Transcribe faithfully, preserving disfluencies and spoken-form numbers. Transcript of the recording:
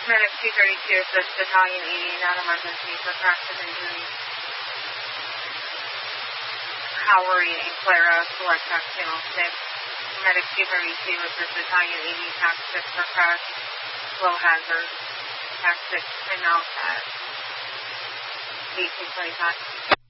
Medic two thirty-two, assist Battalion eighty, non-emergency for fracture injuries. Howard and Clara, select tax channel six. Medic two thirty-two, assist Battalion eighty, tax six for crash, low hazard. Tax six, and now at eighteen twenty-five.